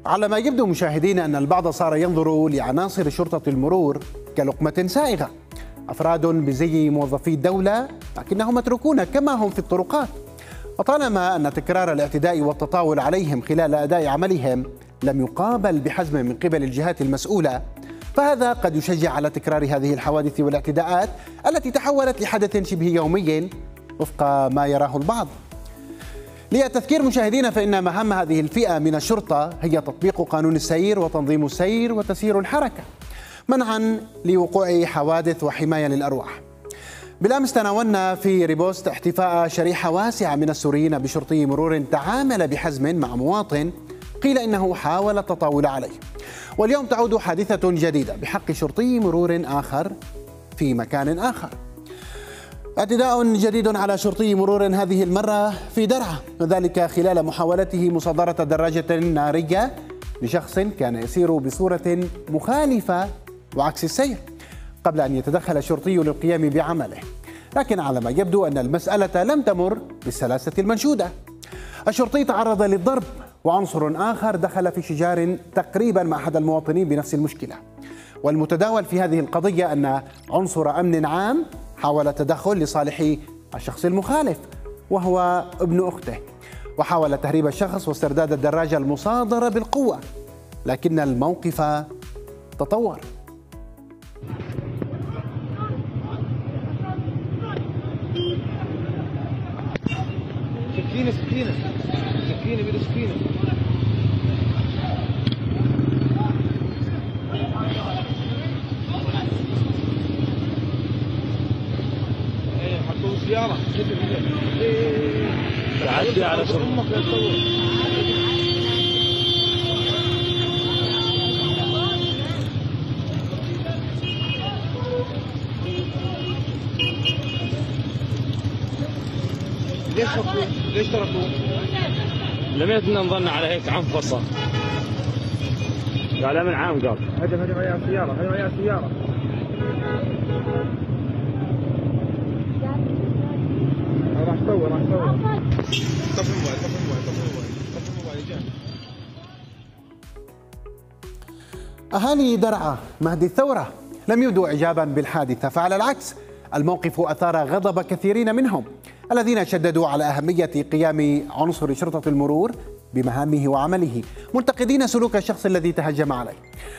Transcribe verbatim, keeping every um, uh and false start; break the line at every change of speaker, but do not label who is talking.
على ما يبدو مشاهدينا أن البعض صار ينظر لعناصر شرطة المرور كلقمة سائغة، أفراد بزي موظفي الدولة لكنهم متروكون كما هم في الطرقات. وطالما أن تكرار الاعتداء والتطاول عليهم خلال أداء عملهم لم يقابل بحزم من قبل الجهات المسؤولة، فهذا قد يشجع على تكرار هذه الحوادث والاعتداءات التي تحولت لحدث شبه يومي وفق ما يراه البعض. للتذكير مشاهدينا فإن مهام هذه الفئة من الشرطة هي تطبيق قانون السير وتنظيم السير وتسيير الحركة منعا لوقوع حوادث وحماية للأرواح. بالأمس تناولنا في ريبوست احتفاء شريحة واسعة من السوريين بشرطي مرور تعامل بحزم مع مواطن قيل إنه حاول التطاول عليه، واليوم تعود حادثة جديدة بحق شرطي مرور آخر في مكان آخر. اعتداء جديد على شرطي مرور هذه المرة في درعا، وذلك خلال محاولته مصادرة دراجة نارية لشخص كان يسير بصورة مخالفة وعكس السير قبل أن يتدخل الشرطي للقيام بعمله، لكن على ما يبدو أن المسألة لم تمر بالسلاسة المنشودة. الشرطي تعرض للضرب، وعنصر آخر دخل في شجار تقريبا مع أحد المواطنين بنفس المشكلة. والمتداول في هذه القضية أن عنصر أمن عام حاول التدخل لصالح الشخص المخالف وهو ابن أخته، وحاول تهريب الشخص واسترداد الدراجة المصادرة بالقوة، لكن الموقف تطور.
سكينة سكينة سكينة بيده سكينة. ايه حطوا سيارة ايه تعدي على شر امك يا تصور. ليش خطوه؟ ليش تركوه؟
لميتنا نظن على هيك عنفصة. قال من عام قال
هدم هدم عليها السيارة، هدم عليها السيارة. راح تسوي راح تسوي. طفي الموبايل طفي الموبايل طفي الموبايل طفي الموبايل جاي.
أهالي درعا مهدي الثورة لم يبدوا إعجابا بالحادثة، فعلى العكس الموقف أثار غضب كثيرين منهم الذين شددوا على أهمية قيام عنصر شرطة المرور بمهامه وعمله، منتقدين سلوك الشخص الذي تهجم عليه.